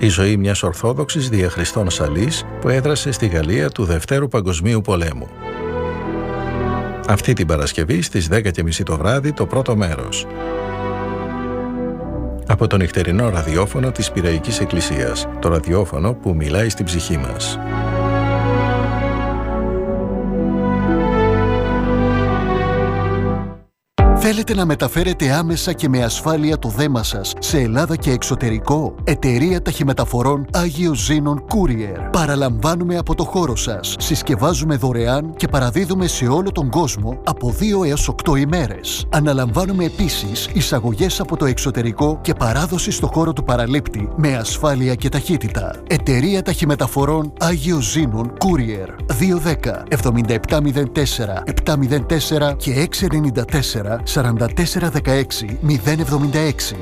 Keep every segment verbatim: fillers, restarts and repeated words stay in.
Η ζωή μιας Ορθόδοξης διαχριστών Σαλής που έδρασε στη Γαλλία του Δευτέρου Παγκοσμίου Πολέμου. Αυτή την Παρασκευή στις δέκα και μισή το βράδυ το πρώτο μέρος. Από το νυχτερινό ραδιόφωνο της Πειραϊκής Εκκλησίας, το ραδιόφωνο που μιλάει στην ψυχή μας. Θέλετε να μεταφέρετε άμεσα και με ασφάλεια το δέμα σας σε Ελλάδα και εξωτερικό? Εταιρεία Ταχυμεταφορών Άγιος Ζήνων Courier. Παραλαμβάνουμε από το χώρο σας. Συσκευάζουμε δωρεάν και παραδίδουμε σε όλο τον κόσμο από δύο έως οκτώ ημέρες. Αναλαμβάνουμε επίσης εισαγωγές από το εξωτερικό και παράδοση στο χώρο του παραλήπτη με ασφάλεια και ταχύτητα. Εταιρεία Ταχυμεταφορών Άγιος Ζήνων Courier. δύο δέκα εβδομήντα επτά μηδέν τέσσερα επτακόσια τέσσερα και έξι εννιά τέσσερα σαράντα τέσσερα δεκαέξι μηδέν εβδομήντα έξι.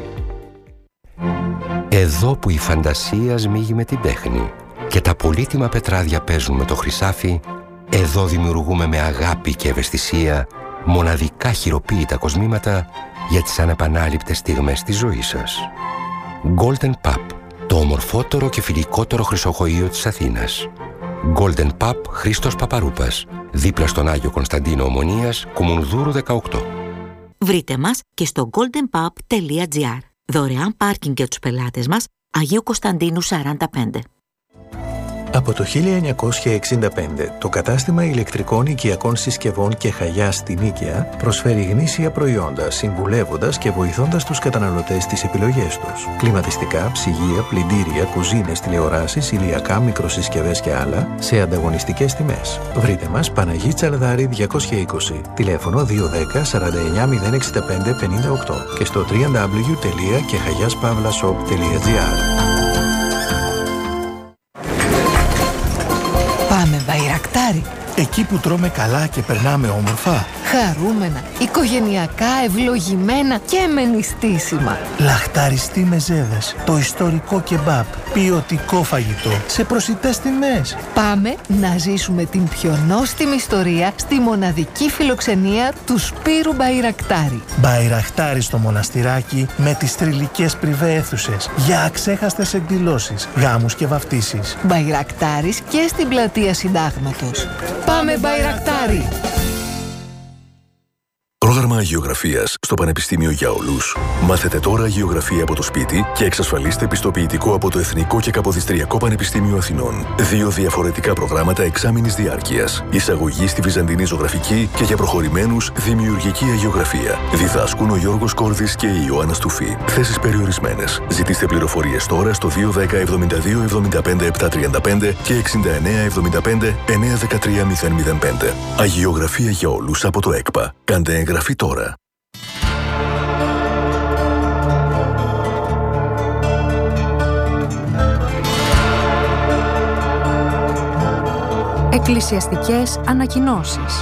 Εδώ που η φαντασία σμίγει με την τέχνη και τα πολύτιμα πετράδια παίζουν με το χρυσάφι, εδώ δημιουργούμε με αγάπη και ευαισθησία μοναδικά χειροποίητα κοσμήματα για τις ανεπανάληπτες στιγμές της ζωής σας. Golden Pub, το ομορφότερο και φιλικότερο χρυσοχοείο της Αθήνας. Golden Pub Χρήστος Παπαρούπας, δίπλα στον Άγιο Κωνσταντίνο Ομονίας, Κουμουνδούρου δεκαοκτώ. Βρείτε μας και στο golden pub τελεία gr. Δωρεάν πάρκινγκ για τους πελάτες μας, Αγίου Κωνσταντίνου σαράντα πέντε. Από το χίλια εννιακόσια εξήντα πέντε, το κατάστημα ηλεκτρικών οικιακών συσκευών και Χαγιάς στην Νίκαια προσφέρει γνήσια προϊόντα, συμβουλεύοντας και βοηθώντας τους καταναλωτές στις επιλογές τους. Κλιματιστικά, ψυγεία, πλυντήρια, κουζίνες, τηλεοράσεις, ηλιακά, μικροσυσκευές και άλλα σε ανταγωνιστικές τιμές. Βρείτε μας Παναγί Τσαλδάρη διακόσια είκοσι, τηλέφωνο δύο δέκα σαράντα εννιά μηδέν εξήντα πέντε πενήντα οκτώ και στο double-u double-u double-u τελεία κεχαγιάspavlasshop τελεία gr. Πάμε Μπαϊρακτάρι. Εκεί που τρώμε καλά και περνάμε όμορφα. Χαρούμενα, οικογενειακά, ευλογημένα και με νηστίσιμα. Λαχταριστή μεζέδες, το ιστορικό κεμπάπ, ποιοτικό φαγητό, σε προσιτές τιμές. Πάμε να ζήσουμε την πιο νόστιμη ιστορία στη μοναδική φιλοξενία του Σπύρου Μπαϊρακτάρι. Μπαϊρακτάρι στο μοναστηράκι με τις θρυλικές πριβέ αίθουσες για αξέχαστες εκδηλώσεις, γάμους και βαφτίσεις. Μπαϊρακτάρις και στην πλατεία Συντάγματος. Πάμε Μπαϊρακτάρι! Πρόγραμμα Γεωγραφίας στο Πανεπιστήμιο για Όλους. Μάθετε τώρα Γεωγραφία από το σπίτι και εξασφαλίστε πιστοποιητικό από το Εθνικό και Καποδιστριακό Πανεπιστήμιο Αθηνών. Δύο διαφορετικά προγράμματα εξάμηνης διάρκειας. Εισαγωγή στη Βυζαντινή Ζωγραφική και για προχωρημένους Δημιουργική Αγιογραφία. Διδάσκουν ο Γιώργος Κόρδης και η Ιωάννα Στουφή. Θέσεις περιορισμένες. Ζητήστε πληροφορίες τώρα στο δύο δέκα εβδομήντα δύο εβδομήντα πέντε επτακόσια τριάντα πέντε και εξήντα εννέα εβδομήντα πέντε εννιακόσια δεκατρία μηδέν μηδέν πέντε. Αγιογραφία για Όλους από το ΕΚΠΑ. Κάντε εγγραφή τώρα. Εκκλησιαστικές ανακοινώσεις.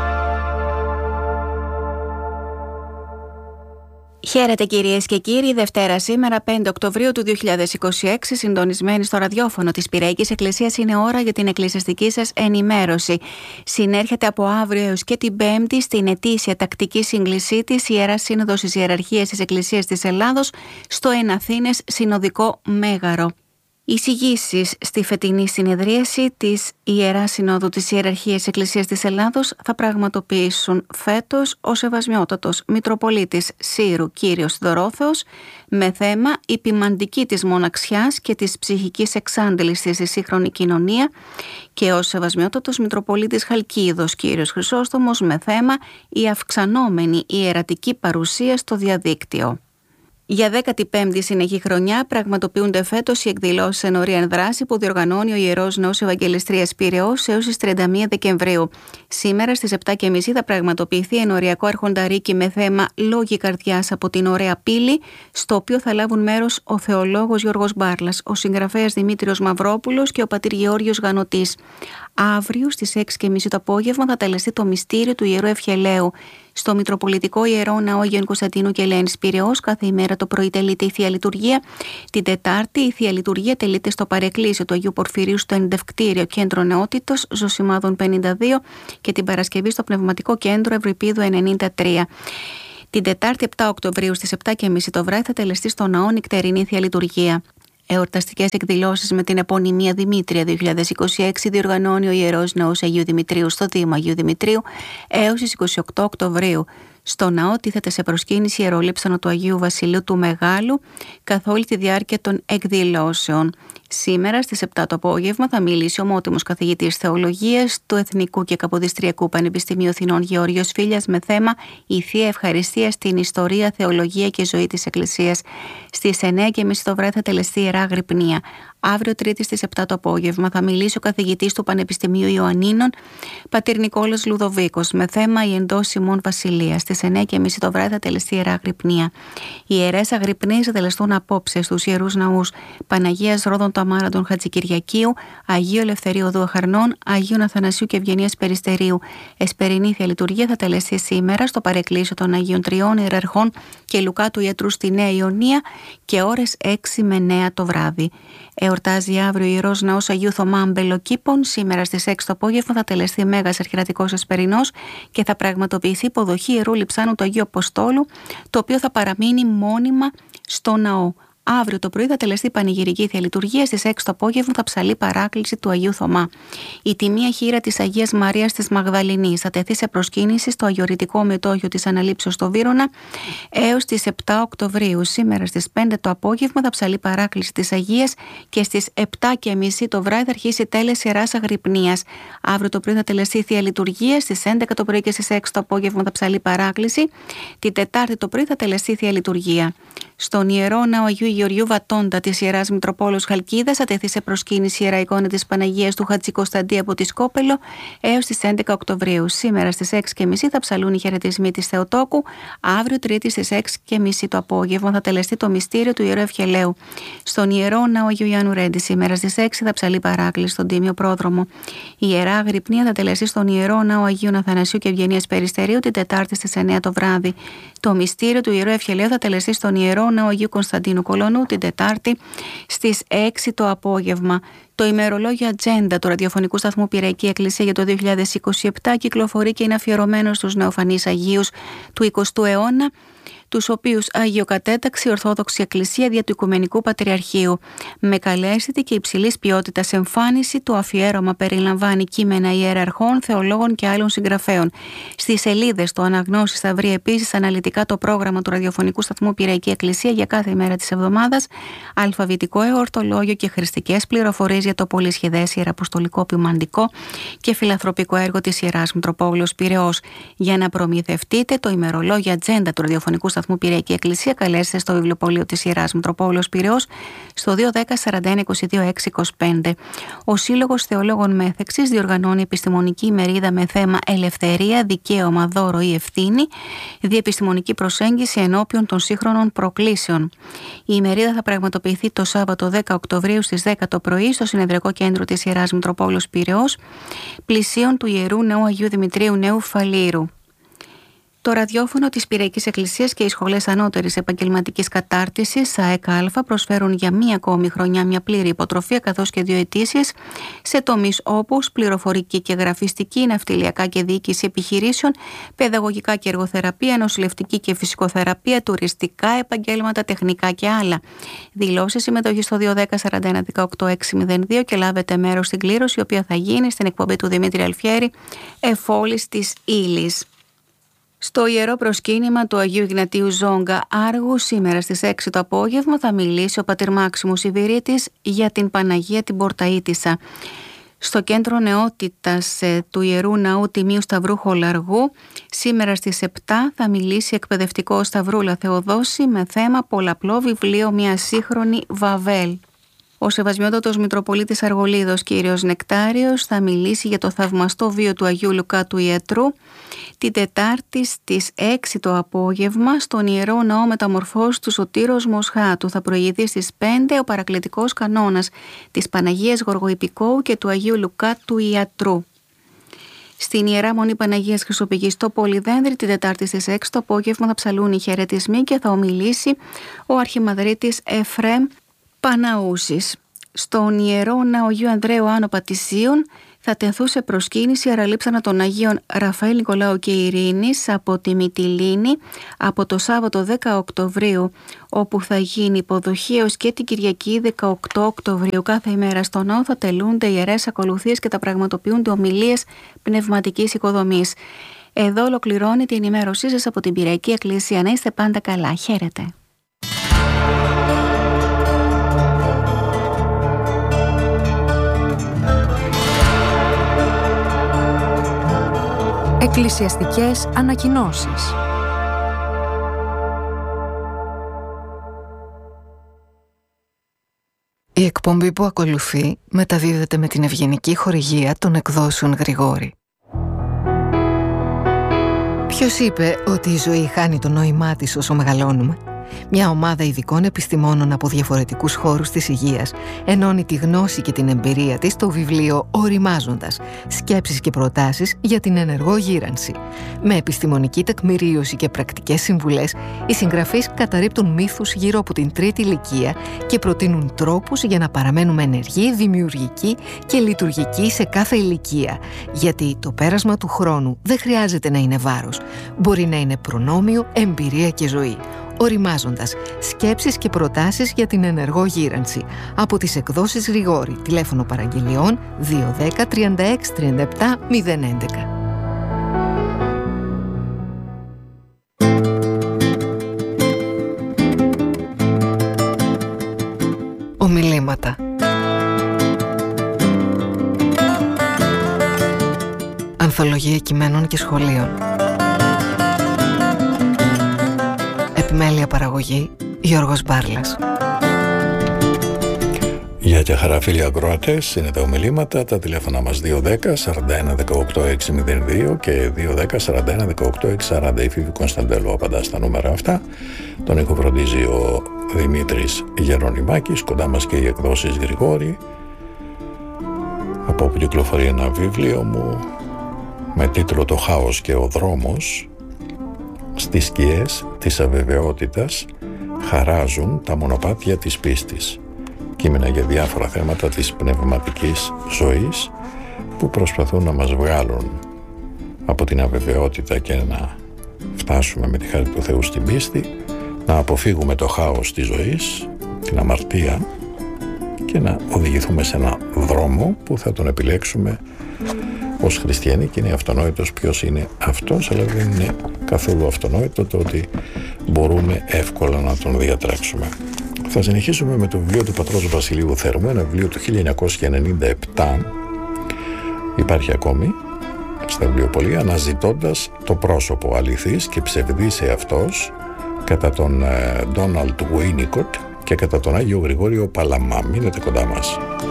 Χαίρετε κυρίες και κύριοι, Δευτέρα σήμερα πέντε Οκτωβρίου του δύο χιλιάδες είκοσι έξι, συντονισμένοι στο ραδιόφωνο της Πειραϊκής Εκκλησίας, είναι ώρα για την εκκλησιαστική σας ενημέρωση. Συνέρχεται από αύριο έως και την Πέμπτη στην ετήσια τακτική σύγκλησή της Ιερά Σύνοδος της Ιεραρχίας της Εκκλησίας της Ελλάδος στο Εν Αθήνες Συνοδικό Μέγαρο. Εισηγήσεις στη φετινή συνεδρίαση της Ιεράς Συνόδου της Ιεραρχίας Εκκλησίας της Ελλάδος θα πραγματοποιήσουν φέτος ο Σεβασμιότατος Μητροπολίτης Σύρου Κύριος Δωρόθεος με θέμα «Η ποιμαντική της μοναξιάς και της ψυχικής εξάντλησης στη σύγχρονη κοινωνία» και ο Σεβασμιότατος Μητροπολίτης Χαλκίδος Κύριος Χρυσόστομος με θέμα «Η αυξανόμενη ιερατική παρουσία στο διαδίκτυο». Για δέκατη πέμπτη συνεχή χρονιά πραγματοποιούνται φέτος οι εκδηλώσεις Ενορία εν δράση που διοργανώνει ο Ιερός Ναός Ευαγγελιστρίας Πειραιώς έως τις τριάντα μία Δεκεμβρίου. Σήμερα στις επτά και μισή θα πραγματοποιηθεί ενοριακό αρχονταρίκι με θέμα «Λόγοι καρδιάς από την ωραία πύλη», στο οποίο θα λάβουν μέρος ο θεολόγος Γιώργος Μπάρλας, ο συγγραφέας Δημήτριος Μαυρόπουλος και ο πατήρ Γεώργιος Γανωτής. Αύριο στις έξι και μισή το απόγευμα θα τελεστεί το μυστήριο του Ιερού Ευχελαίου. Στο Μητροπολιτικό Ιερό Ναό Αγίων Κωνσταντίνου και Ελένης Πειραιώς κάθε ημέρα το πρωί τελείται η Θεία Λειτουργία. Την Τετάρτη η Θεία Λειτουργία τελείται στο παρεκκλήσιο του Αγίου Πορφυρίου στο Ενδευκτήριο Κέντρο Νεότητος Ζωσιμάδων πενήντα δύο και την Παρασκευή στο Πνευματικό Κέντρο Ευρυπίδου ενενήντα τρία. Την Τετάρτη επτά Οκτωβρίου στις επτά και μισή το βράδυ θα τελεστεί στο Ναό νυχτερινή Θεία Λειτουργία. Εορταστικές εκδηλώσεις με την επωνυμία Δημήτρια δύο χιλιάδες είκοσι έξι διοργανώνει ο Ιερός Ναός Αγίου Δημητρίου στο Δήμο Αγίου Δημητρίου έως τις είκοσι οκτώ Οκτωβρίου. Στο ναό τίθεται σε προσκύνηση η ιερολείψανο του Αγίου Βασιλείου του Μεγάλου καθ' όλη τη διάρκεια των εκδηλώσεων. Σήμερα στις επτά το απόγευμα θα μιλήσει ο ομότιμος καθηγητής θεολογίας του Εθνικού και Καποδιστριακού Πανεπιστημίου Αθηνών Γεώργιος Φίλιας με θέμα «Η Θεία Ευχαριστία στην Ιστορία, Θεολογία και Ζωή της Εκκλησίας». Στις εννιά και μισή το βράδυ θα τελεστεί Ιερά Αγρυπνία. Αύριο Τρίτη στις επτά το απόγευμα θα μιλήσει ο καθηγητής του Πανεπιστημίου Ιωαννίνων πατήρ Νικόλας Λουδοβίκος με θέμα «Η εντός ημών Βασιλεία». Στις εννιά και μισή το βράδυ θα τελεστεί Ιερά Αγρυπνία. Οι ιερές αγρυπνίες θα τελεστούν απόψε στους ιερούς ναούς Παναγίας Ρόδων Ταμάραντων Χατζικυριακίου, Αγίου Ελευθερίου Οδού Αχαρνών, Αγίου Αθανασίου και Ευγενίας Περιστερίου. Εσπερινή Θεία Λειτουργία θα τελεστεί σήμερα στο παρεκκλήσιο των Αγίων Τριών Ιεραρχών και Λουκά του Ιατρού στη Νέα Ιωνία και ώρες έξι με εννιά το βράδυ. Εορτάζει αύριο ο Ιερός Ναός Αγίου Θωμά Αμπελοκήπων. Σήμερα στις έξι το απόγευμα θα τελεστεί Μέγας Αρχιερατικός Εσπερινός και θα πραγματοποιηθεί υποδοχή Ιερού Λειψάνου του Αγίου Αποστόλου, το οποίο θα παραμείνει μόνιμα στο ναό. Αύριο το πρωί θα τελεστεί πανηγυρική Θεία Λειτουργία. Στις έξι το απόγευμα θα ψαλεί παράκληση του Αγίου Θωμά. Η τιμία χείρα της Αγίας Μαρίας της Μαγδαληνής θα τεθεί σε προσκύνηση στο αγιορητικό μετόχιο της Αναλήψεως στο Βύρωνα έως τις επτά Οκτωβρίου. Σήμερα στις πέντε το απόγευμα θα ψαλεί παράκληση της Αγίας και στις επτά και μισή το βράδυ θα αρχίσει η τέλεση Ιεράς Αγρυπνίας. Αύριο το πρωί θα τελεστεί Θεία Λειτουργία. Στις έντεκα το πρωί και στις έξι το απόγευμα θα ψαλεί παράκληση. Την Τετάρτη το πρωί θα τελεστεί Θεία Λειτουργία. Στον Ιερό Ναό Αγίου Γεωργίου Βατόντα της Ιεράς Μητροπόλεως Χαλκίδας θα τεθεί σε προσκύνηση η Ιερά Εικόνα της Παναγίας του Χατζη Κωνσταντή από τη Σκόπελο έως τις έντεκα Οκτωβρίου. Σήμερα στις έξι και μισή θα ψαλούν οι χαιρετισμοί της Θεοτόκου. Αύριο Τρίτη στις έξι και μισή το απόγευμα θα τελεστεί το μυστήριο του Ιερού Ευχελαίου. Στον Ιερό Ναό Αγίου Ιάννου Ρέντη σήμερα στις έξι θα ψαλεί παράκληση στον Τίμιο Πρόδρομο. Η Ιερά Αγρυπνία θα τελεστεί στον Ιερό Ναό Αγίου Αθανασίου και Ευγενίας Περιστερίου την Τετάρτη στις εννιά το βράδυ. Το μυστήριο του Ιερού Ευχελαίου θα τελεστεί στον Ιερό Ναό Αγίου Κωνσταντίνου Κολονού την Τετάρτη στις έξι το απόγευμα. Το ημερολόγιο Ατζέντα του ραδιοφωνικού σταθμού Πειραϊκή Εκκλησία για το δύο χιλιάδες είκοσι επτά κυκλοφορεί και είναι αφιερωμένο στους νεοφανείς Αγίους του εικοστού αιώνα, τους οποίους αγιοκατέταξε η Ορθόδοξη Εκκλησία δια του Οικουμενικού Πατριαρχείου. Με καλέσθητη και υψηλής ποιότητας εμφάνιση, το αφιέρωμα περιλαμβάνει κείμενα ιεραρχών, θεολόγων και άλλων συγγραφέων. Στις σελίδες του Αναγνώσεις θα βρει επίσης αναλυτικά το πρόγραμμα του ραδιοφωνικού σταθμού Πειραϊκή Εκκλησία για κάθε ημέρα της εβδομάδας, αλφαβητικό εορτολόγιο και χρηστικές πληροφορίες για το πολυσχηδές ιεραποστολικό ποιμαντικό και φιλανθρωπικό έργο της Ιεράς Μητροπόλεως Πειραιώς. Για να προμηθευτείτε το ημερολόγιο Ατζέντα του ραδιοφωνικού σταθμού Πειραϊκή Εκκλησία, καλέστε στο βιβλιοπωλείο της Ιεράς Μητροπόλεως Πειραιώς στο δύο ένα μηδέν σαράντα ένα είκοσι δύο έξι είκοσι πέντε. Ο Σύλλογος Θεολόγων Μέθεξης διοργανώνει επιστημονική ημερίδα με θέμα Ελευθερία, Δικαίωμα, Δώρο ή Ευθύνη, διεπιστημονική προσέγγιση ενώπιον των σύγχρονων προκλήσεων. Η ημερίδα θα πραγματοποιηθεί το Σάββατο δέκα Οκτωβρίου στις δέκα το πρωί στο Συνεδριακό Κέντρο της Ιεράς Μητροπόλεως Πειραιώς, πλησίον του Ιερού Ναού Αγίου Δημητρίου Νέου Φαλήρου. Το ραδιόφωνο της Πειραϊκής Εκκλησίας και οι σχολές ανώτερης επαγγελματικής κατάρτισης ΑΕΚΑ προσφέρουν για μία ακόμη χρονιά μια πλήρη υποτροφία καθώς και δύο ετήσιες σε τομείς όπως πληροφορική και γραφιστική, ναυτιλιακά και διοίκηση επιχειρήσεων, παιδαγωγικά και εργοθεραπεία, νοσηλευτική και φυσικοθεραπεία, τουριστικά επαγγέλματα, τεχνικά και άλλα. Δηλώσεις συμμετοχή στο δύο ένα μηδέν σαράντα ένα δεκαοκτώ έξι μηδέν δύο και λάβετε μέρος στην κλήρωση, η οποία θα γίνει στην εκπομπή του Δημήτρη Αλφιέρη, Εφόλης της Ύλης. Στο ιερό προσκύνημα του Αγίου Ιγνατίου Ζόγκα Άργου σήμερα στις έξι το απόγευμα θα μιλήσει ο πατήρ Μάξιμους Ιβηρίτης για την Παναγία την Πορταΐτισσα. Στο κέντρο νεότητας του Ιερού Ναού Τιμίου Σταυρού Χολαργού σήμερα στις επτά θα μιλήσει εκπαιδευτικό Σταυρούλα Θεοδόση με θέμα πολλαπλό βιβλίο μια σύγχρονη Βαβέλ. Ο Σεβασμιότατος Μητροπολίτης Αργολίδος κύριος Νεκτάριος θα μιλήσει για το θαυμαστό βίο του Αγίου Λουκά του Ιατρού την Τετάρτη στις έξι το απόγευμα στον Ιερό Ναό Μεταμορφώσεως του Σωτήρος Μοσχάτου. Θα προηγηθεί στις πέντε ο παρακλητικός κανόνας της Παναγίας Γοργοϊππικόου και του Αγίου Λουκά του Ιατρού. Στην Ιερά Μονή Παναγίας Χρυσοπηγής στο Πολυδένδρη την Τετάρτη στις έξι το απόγευμα θα ψαλούν οι χαιρετισμοί και θα ομιλήσει ο Αρχιμανδρίτης Εφρέμ Παναούσης. Στον Ιερό Ναό Αγίου Ανδρέου Άνω Πατησίων θα τεθούν σε προσκύνηση αραλείψανα των Αγίων Ραφαήλ, Νικολάου και Ειρήνης από τη Μυτιλήνη από το Σάββατο δέκα Οκτωβρίου, όπου θα γίνει υποδοχή, έως και την Κυριακή δεκαοκτώ Οκτωβρίου. Κάθε ημέρα στο ναό θα τελούνται ιερές ακολουθίες και θα πραγματοποιούνται ομιλίες πνευματικής οικοδομής. Εδώ ολοκληρώνει την ενημέρωσή σας από την Πυριακή Εκκλησία. Να είστε πάντα καλά. Χαίρετε. Εκκλησιαστικές ανακοινώσεις. Η εκπομπή που ακολουθεί μεταδίδεται με την ευγενική χορηγία των εκδόσεων Γρηγόρη. Ποιος είπε ότι η ζωή χάνει το νόημά της όσο μεγαλώνουμε? Μια ομάδα ειδικών επιστημόνων από διαφορετικούς χώρους της υγείας ενώνει τη γνώση και την εμπειρία της στο βιβλίο «Οριμάζοντας. Σκέψεις και προτάσεις για την ενεργό γύρανση». Με επιστημονική τεκμηρίωση και πρακτικές συμβουλές, οι συγγραφείς καταρρίπτουν μύθους γύρω από την τρίτη ηλικία και προτείνουν τρόπους για να παραμένουμε ενεργοί, δημιουργικοί και λειτουργικοί σε κάθε ηλικία. Γιατί το πέρασμα του χρόνου δεν χρειάζεται να είναι βάρος. Μπορεί να είναι προνόμιο, εμπειρία και ζωή. Οριμάζοντας. Σκέψεις και προτάσεις για την ενεργό γύρανση. Από τις εκδόσεις Γρηγόρη. Τηλέφωνο παραγγελιών δύο ένα μηδέν τριάντα έξι τριάντα επτά μηδέν έντεκα. Ομιλήματα. Ανθολογία κειμένων και σχολείων. Επιμέλεια παραγωγή Γιώργος Μπάρλας. Γεια και χαρά φίλοι ακροατές, είναι τα ομιλήματα, τα τηλέφωνα μας δύο ένα μηδέν σαράντα ένα δεκαοκτώ έξι μηδέν δύο και δύο ένα μηδέν σαράντα ένα δεκαοκτώ έξι σαράντα. Η Φίβη Κωνσταντέλου απαντά στα νούμερα αυτά. Τον ήχο φροντίζει ο Δημήτρης Γερονιμάκης, κοντά μας και οι εκδόσεις Γρηγόρη, από όπου κυκλοφορεί ένα βιβλίο μου με τίτλο «Το χάος και ο δρόμος». Στις σκιές της αβεβαιότητας χαράζουν τα μονοπάτια της πίστης. Κείμενα για διάφορα θέματα της πνευματικής ζωής που προσπαθούν να μας βγάλουν από την αβεβαιότητα και να φτάσουμε με τη χάρη του Θεού στην πίστη, να αποφύγουμε το χάος της ζωής, την αμαρτία και να οδηγηθούμε σε ένα δρόμο που θα τον επιλέξουμε ως χριστιανοί, και είναι αυτονόητος ποιος είναι αυτός, αλλά δεν είναι καθόλου αυτονόητο το ότι μπορούμε εύκολα να τον διατράξουμε. Θα συνεχίσουμε με το βιβλίο του πατρός Βασιλείου Θέρμου, ένα βιβλίο του χίλια εννιακόσια ενενήντα επτά. Υπάρχει ακόμη στα βιβλιοπωλεία, «Αναζητώντας το πρόσωπο, αληθής και ψευδής εαυτός», κατά τον Ντόναλντ Γουίνικοτ και κατά τον Άγιο Γρηγόριο Παλαμά. Μείνετε κοντά μας.